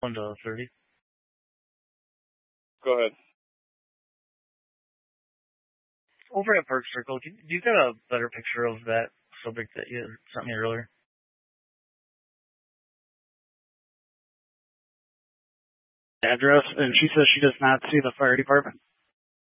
1 to 30. Go ahead. Over at Park Circle, do you get a better picture of that subject that you sent me earlier? Address, and she says she does not see the fire department.